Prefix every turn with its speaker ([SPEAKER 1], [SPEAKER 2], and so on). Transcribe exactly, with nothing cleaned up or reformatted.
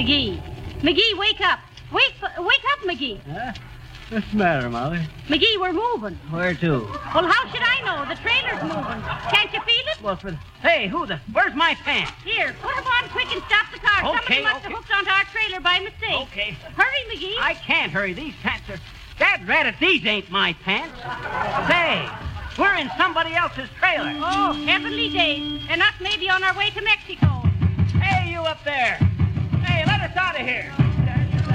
[SPEAKER 1] McGee. McGee, wake up. Wake wake up, McGee.
[SPEAKER 2] Huh? What's the matter, Molly?
[SPEAKER 1] McGee, we're moving.
[SPEAKER 2] Where to?
[SPEAKER 1] Well, how should I know? The trailer's moving. Can't you feel it?
[SPEAKER 2] Well, for the... Hey, who the... Where's my pants?
[SPEAKER 1] Here, put them on quick and stop the car.
[SPEAKER 2] Okay,
[SPEAKER 1] Somebody must
[SPEAKER 2] okay.
[SPEAKER 1] have hooked onto our trailer by mistake.
[SPEAKER 2] Okay.
[SPEAKER 1] Hurry, McGee.
[SPEAKER 2] I can't hurry. These pants are... Dad rat it, these ain't my pants. Say, we're in somebody else's trailer.
[SPEAKER 1] Oh, heavenly days. And us maybe on our way to Mexico.
[SPEAKER 2] Hey, you up there. Hey, let us out of here.